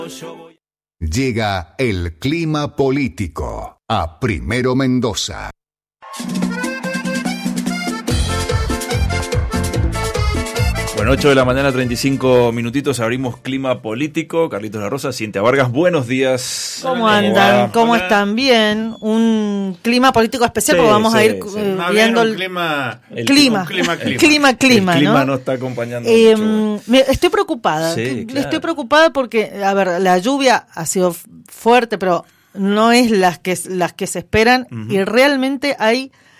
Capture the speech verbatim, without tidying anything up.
Llega el clima político a Primero Mendoza. Bueno, ocho de la mañana, treinta y cinco minutitos, abrimos clima político. Carlitos La Rosa, Cintia Vargas, buenos días. ¿Cómo andan? ¿Cómo, ¿Cómo están? Bien. Un clima político especial, sí, porque vamos sí, a ir sí. eh, viendo el clima, el clima, clima, clima, clima, clima, el clima ¿no? no está acompañando eh, mucho. Me, estoy preocupada. Sí, claro. Estoy preocupada porque, a ver, la lluvia ha sido fuerte, pero no es las que las que se esperan, uh-huh. y realmente hay